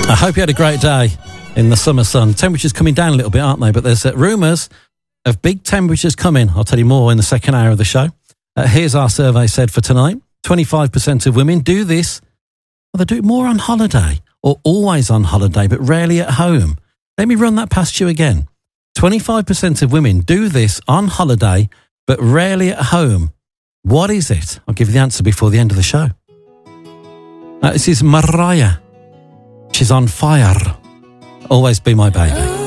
I hope you had a great day in the summer sun. Temperatures coming down a little bit, aren't they? But there's rumours of big temperatures coming. I'll tell you more in the second hour of the show. Here's our survey said for tonight. 25% of women do this. Well, they do it more on holiday or always on holiday, but rarely at home. Let me run that past you again. 25% of women do this on holiday, but rarely at home. What is it? I'll give you the answer before the end of the show. This is Mariah. She's on fire. Always be my baby.